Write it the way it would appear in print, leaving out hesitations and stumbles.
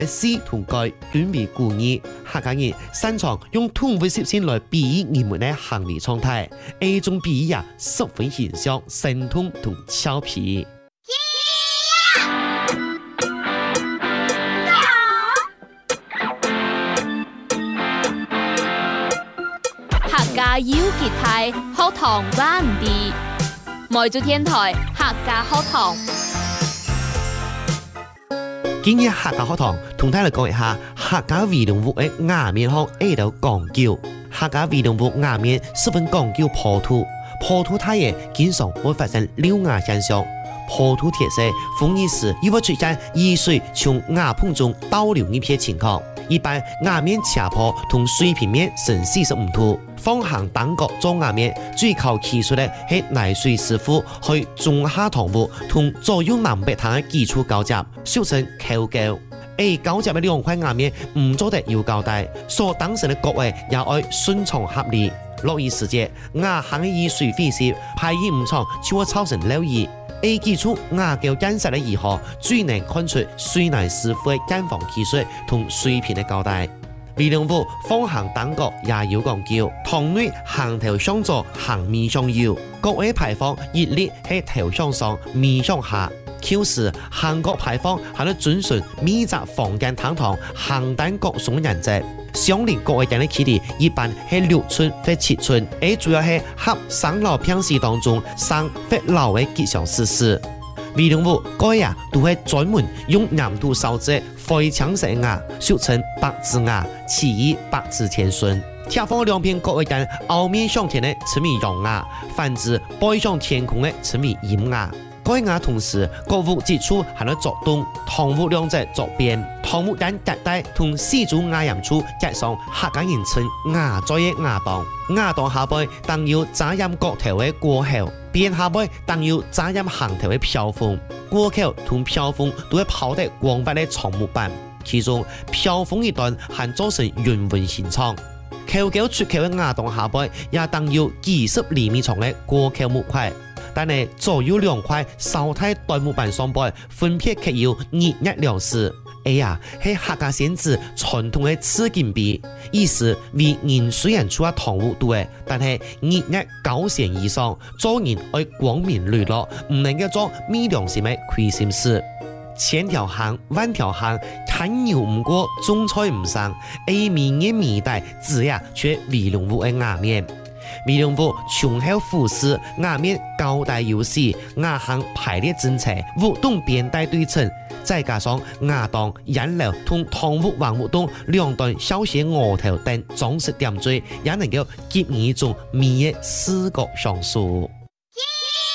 詩同蓋轉為故意，客家人擅長用動物習性來比喻人們的行為狀態，呢種比喻十分形象、生動同俏皮。 客家有傑態，學堂灣地，每週天台客家學堂。 今日客家學堂同大家講一下客家移動物的瓦面學呢度講究。客家移動物瓦面十分講究破土，破土太熱經常會發生溜瓦現象。破土特色，風雨時又會出現雨水從瓦棚中倒流一片情況。一般瓦面斜坡同水平面成45度，方向單角做瓦面，最靠技術的係泥水師傅去中下堂屋同左右南北堂的基礎交接，俗稱扣膠。交接的兩塊瓦面唔做得要交代，所當成的角位也要順暢合理。落雨時節，瓦行的雨水飛濕，排雨唔暢就會造成漏雨。基礎瓦膠建設的如何，最能看出水泥師傅的建房技術同水平的交代。移動物方向單角也要講究，堂內行頭向左，行面向右，角位排放熱力喺頭向上，面向下。Q 時行角排放係要遵循每隻房間堂堂行單角上的原則。相鄰角位間的距離一般係6寸或7寸，主要係合生老平時當中生或老的吉祥事實。移動物該都係專門用岩土燒製非常石瓦，俗稱白紙瓦，起於白紙天順。貼放兩片角位間凹面向天的稱為陽瓦，反之背向天空的稱為陰瓦。該瓦同時各屋之處係要作東，堂屋兩側作邊，堂屋間隔帶同四組瓦檐處加上客家人稱瓦仔的瓦檔，瓦檔下背當要扎任角頭的過口，邊下背當要扎任行頭的飄風，過口同飄風都會拋得光滑的長木板，其中飄風一段還做成圓紋形狀。口角出口的瓦檔下背也當要幾十厘米長的過口木塊。但係左右兩塊燒太椴木板上背分別刻有日日兩字，係客家先子傳統的刺金幣，意思為人雖然出堂屋多，但係日日9成以上，做人愛光明磊落，唔能夠做昧良心的虧心事。千條巷萬條巷，看牛唔過，種菜唔生，明嘅明代只卻移動物的瓦面。移動物從後俯視，瓦面高大有勢，瓦行排列整齊，屋棟邊帶對稱，再加上瓦檔、檐樓同堂屋橫木棟兩段小些鵝頭等裝飾點綴，也能夠給人一種美的視覺享受。